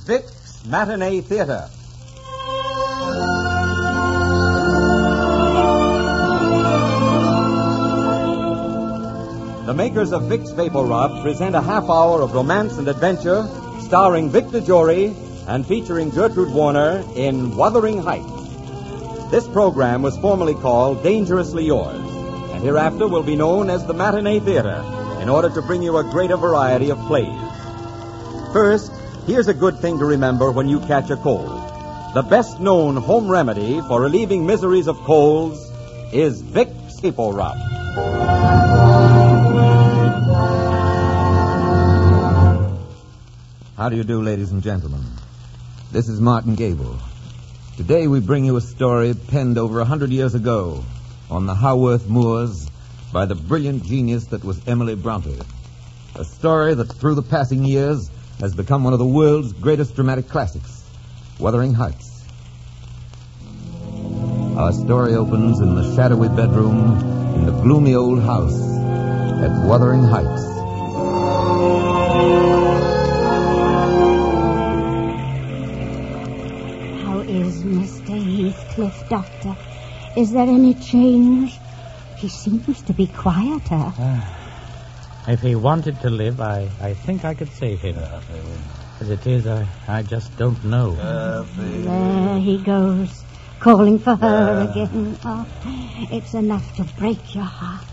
Vic's Matinee Theater. The makers of Vic's Vapor Rub present a half hour of romance and adventure starring Vic DeJory and featuring Gertrude Warner in Wuthering Heights. This program was formerly called Dangerously Yours, and hereafter will be known as the Matinee Theater, in order to bring you a greater variety of plays. First, here's a good thing to remember when you catch a cold. The best-known home remedy for relieving miseries of colds is Vic's Vapor Rub. How do you do, ladies and gentlemen? This is Martin Gable. Today we bring you a story penned over 100 years ago on the Haworth moors by the brilliant genius that was Emily Bronte. A story that, through the passing years, has become one of the world's greatest dramatic classics, Wuthering Heights. Our story opens in the shadowy bedroom in the gloomy old house at Wuthering Heights. Mr. Heathcliff, Doctor, is there any change? He seems to be quieter. If he wanted to live, I think I could save him. As it is, I just don't know. There he goes, calling for her again. Oh, it's enough to break your heart.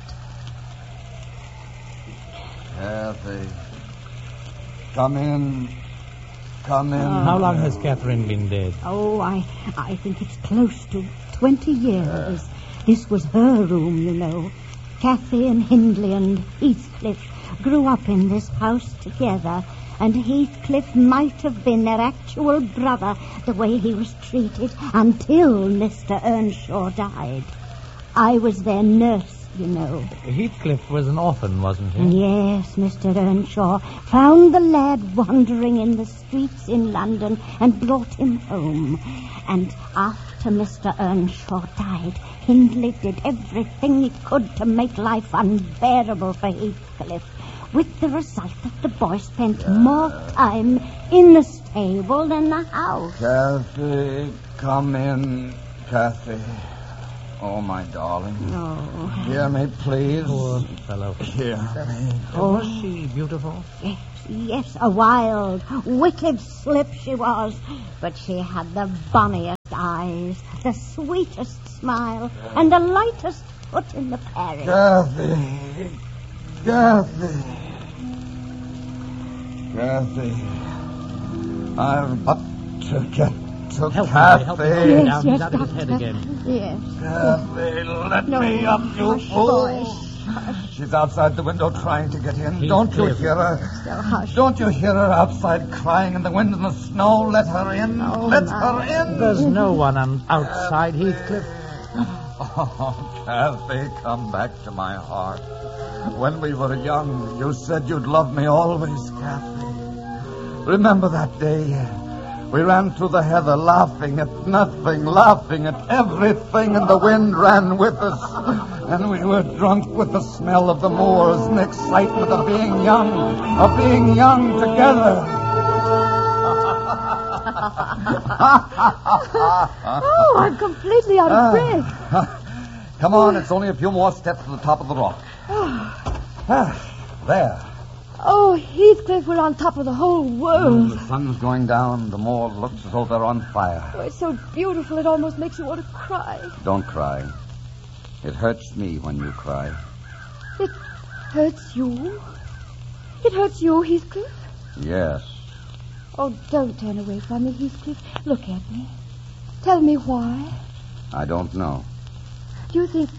Kathy, come in. Come in. How long has Catherine been dead? Oh, I think it's close to 20 years. This was her room, you know. Kathy and Hindley and Heathcliff grew up in this house together, and Heathcliff might have been their actual brother, the way he was treated, until Mr. Earnshaw died. I was their nurse, you know. Heathcliff was an orphan, wasn't he? Yes, Mr. Earnshaw found the lad wandering in the streets in London and brought him home. And after Mr. Earnshaw died, Hindley did everything he could to make life unbearable for Heathcliff, with the result that the boy spent more time in the stable than the house. Kathy, come in, Kathy. Oh, my darling. Oh. Hear me, please. Poor fellow. Hear me. Was she beautiful? Yes, a wild, wicked slip she was. But she had the bonniest eyes, the sweetest smile, and the lightest foot in the parish. Kathy. Kathy. Kathy. I've got to get to Kathy. Help me. Down. He's out of his Doctor. head again. Yes. Kathy, let me up, you Hush, fool. boy, hush. She's outside the window trying to get in. He's Don't you clear. hear her? So hush. Don't you hear her outside crying in the wind and the snow? Let her in. Oh, Let my. her in. There's no one outside, Heathcliff. Oh, Kathy, come back to my heart. When we were young, you said you'd love me always, Kathy. Remember that day? We ran through the heather, laughing at nothing, laughing at everything, and the wind ran with us. And we were drunk with the smell of the moors and the excitement of being young together. Oh, I'm completely out of breath. Come on, it's only a few more steps to the top of the rock. There. Oh, Heathcliff, we're on top of the whole world. The sun's going down. The moor looks as though they're on fire. Oh, it's so beautiful, it almost makes you want to cry. Don't cry. It hurts me when you cry. It hurts you? It hurts you, Heathcliff? Yes. Oh, don't turn away from me, Heathcliff. Look at me. Tell me why. I don't know. Do you think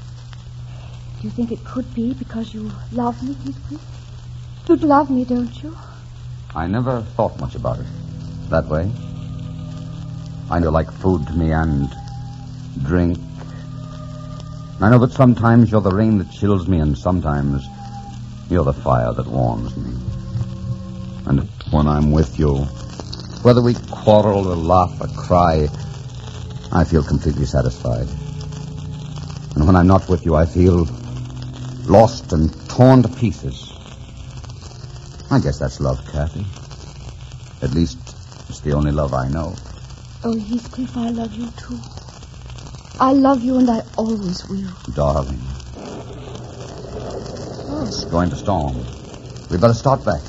it could be because you love me, Heathcliff? You'd love me, don't you? I never thought much about it that way. I know like food to me and drink. I know that sometimes you're the rain that chills me and sometimes you're the fire that warms me. And when I'm with you, whether we quarrel or laugh or cry, I feel completely satisfied. And when I'm not with you, I feel lost and torn to pieces. I guess that's love, Kathy. At least It's the only love I know. Oh, Heathcliff, I love you too. I love you and I always will. Darling. It's going to storm. We better start back.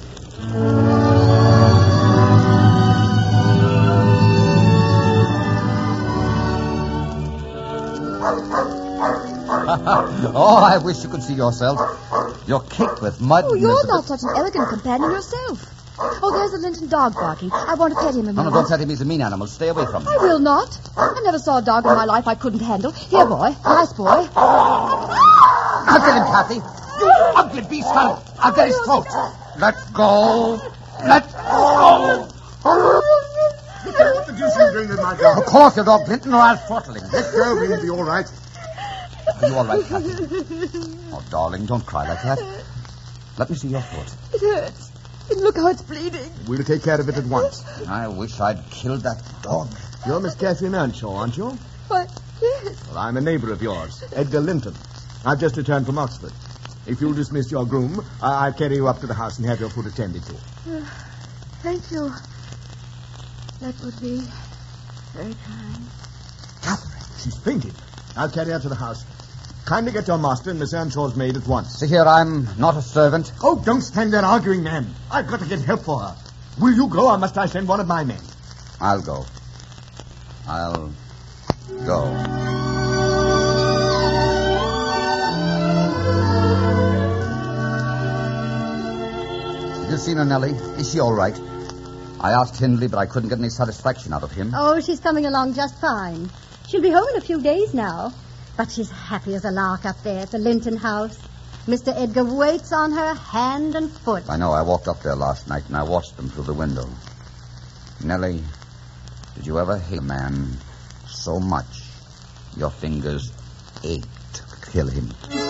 Oh, I wish you could see yourself. You're caked with mud. Oh, you're not such an elegant companion yourself. Oh, there's a Linton dog barking. I want to pet him a minute. No, don't pet him. He's a mean animal. Stay away from him. I will not. I never saw a dog in my life I couldn't handle. Here, boy. Nice boy. I'll get him, Kathy. You ugly beast. I'll get his throat. Let go. Let go. What the deuce are you doing with my dog? Of course, your dog, Clinton, or I'll throttle him. Let go. We'll be all right. Are you all right, Kathy? Oh, darling, don't cry like that. Let me see your foot. It hurts. And look how it's bleeding. We'll take care of it at once. I wish I'd killed that dog. You're Miss Catherine Earnshaw, aren't you? But, yes. Well, I'm a neighbor of yours, Edgar Linton. I've just returned from Oxford. If you'll dismiss your groom, I'll carry you up to the house and have your foot attended to. Thank you. That would be very kind. Catherine, she's fainted. I'll carry her to the house. Kindly get your master and Miss Earnshaw's maid at once. See here, I'm not a servant. Oh, don't stand there arguing, ma'am. I've got to get help for her. Will you go, or must I send one of my men? I'll go. I'll go. Have you seen her, Nellie? Is she all right? I asked Hindley, but I couldn't get any satisfaction out of him. Oh, she's coming along just fine. She'll be home in a few days now. But she's happy as a lark up there at the Linton house. Mr. Edgar waits on her hand and foot. I know. I walked up there last night, and I watched them through the window. Nellie, did you ever hate a man so much your fingers ached to kill him?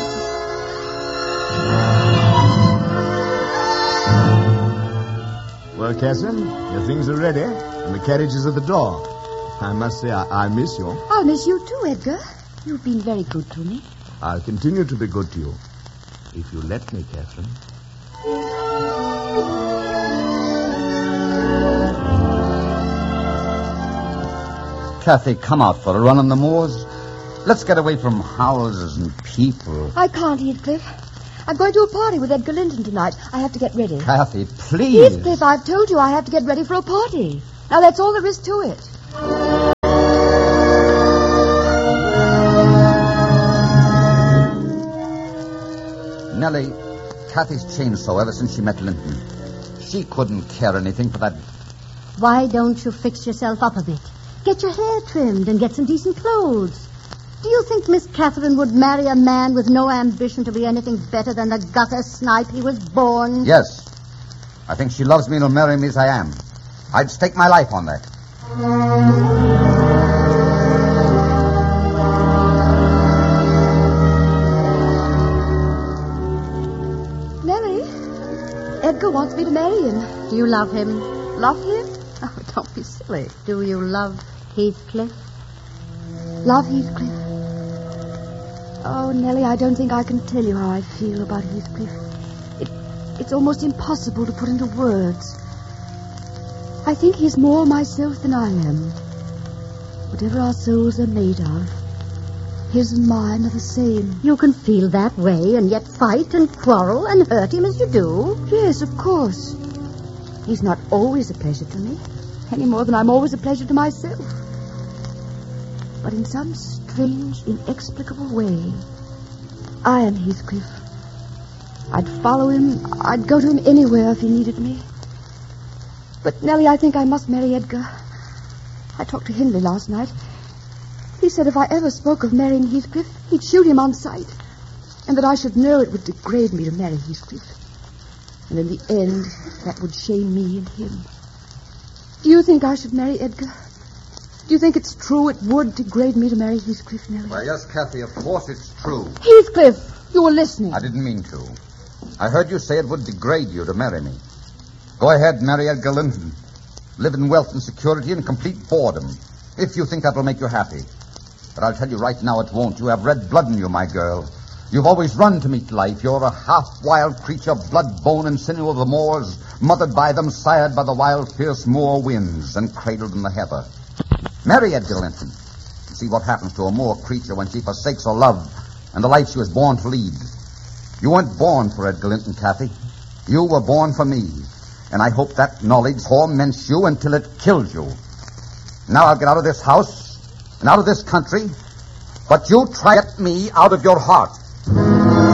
Well, Catherine, your things are ready, and the carriage is at the door. I must say, I miss you. I'll miss you too, Edgar. You've been very good to me. I'll continue to be good to you, if you let me, Catherine. Kathy, come out for a run on the moors. Let's get away from houses and people. I can't, Heathcliff. I'm going to a party with Edgar Linton tonight. I have to get ready. Kathy, please. Heathcliff, I've told you I have to get ready for a party. Now, that's all there is to it. Nellie, Kathy's changed so ever since she met Linton. She couldn't care anything for that. Why don't you fix yourself up a bit? Get your hair trimmed and get some decent clothes. Do you think Miss Catherine would marry a man with no ambition to be anything better than the gutter snipe he was born? Yes. I think she loves me and will marry me as I am. I'd stake my life on that. Nellie, Edgar wants me to marry him. Do you love him? Love him? Oh, don't be silly. Do you love Heathcliff? Love Heathcliff? Oh, Nellie, I don't think I can tell you how I feel about Heathcliff. It's almost impossible to put into words. I think he's more myself than I am. Whatever our souls are made of, his and mine are the same. You can feel that way and yet fight and quarrel and hurt him as you do. Yes, of course. He's not always a pleasure to me, any more than I'm always a pleasure to myself. But in some strange, inexplicable way, I am Heathcliff. I'd follow him. I'd go to him anywhere if he needed me. But, Nellie, I think I must marry Edgar. I talked to Hindley last night. He said if I ever spoke of marrying Heathcliff, he'd shoot him on sight. And that I should know it would degrade me to marry Heathcliff. And in the end, that would shame me and him. Do you think I should marry Edgar? Do you think it's true it would degrade me to marry Heathcliff, Nellie? Well, yes, Kathy, of course it's true. Heathcliff, you were listening. I didn't mean to. I heard you say it would degrade you to marry me. Go ahead, marry Edgar Linton. Live in wealth and security and complete boredom, if you think that will make you happy. But I'll tell you right now it won't. You have red blood in you, my girl. You've always run to meet life. You're a half-wild creature, blood, bone, and sinew of the moors, mothered by them, sired by the wild, fierce moor winds, and cradled in the heather. Marry Edgar Linton, and see what happens to a moor creature when she forsakes her love and the life she was born to lead. You weren't born for Edgar Linton, Kathy. You were born for me, and I hope that knowledge torments you until it kills you. Now I'll get out of this house and out of this country, but you try to get me out of your heart.